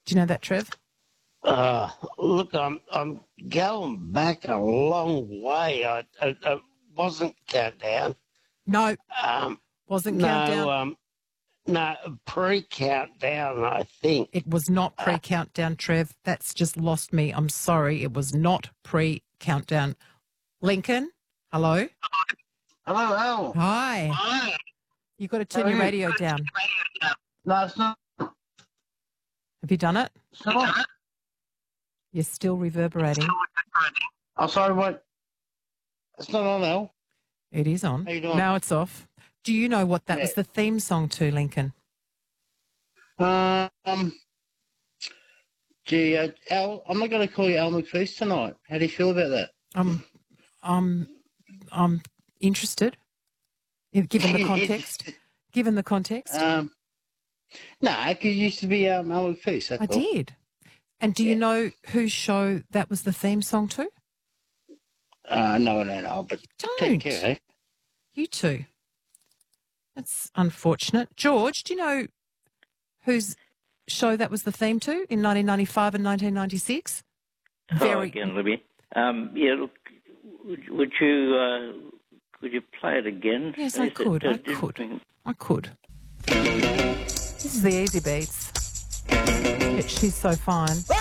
Do you know that, Trev? Look, I'm going back a long way. It wasn't Countdown. No, Um, wasn't no, Countdown. no, pre-Countdown, I think. It was not pre-Countdown, Trev. That's just lost me. I'm sorry. It was not pre-Countdown. Lincoln, hello? Hello, Al. Hi. Hi. You've got to turn your radio down. No, it's not. Have you done it? It's not. You're still reverberating. Oh, sorry, what? It's not on, Al. It is on. How you doing? Now it's off. Do you know what that was the theme song to, Lincoln? Al, I'm not going to call you Al McFeast tonight. How do you feel about that? I'm interested, given the context. Given the context. No, because you used to be Al McFeast. I did. And do you know whose show that was the theme song to? No, but Don't. take care, eh? You two. That's unfortunate. George, do you know whose show that was the theme to in 1995 and 1996? Again, Libby. Look, would you play it again? Yes, I could. I could. This is the Easy Beats. She's so fine.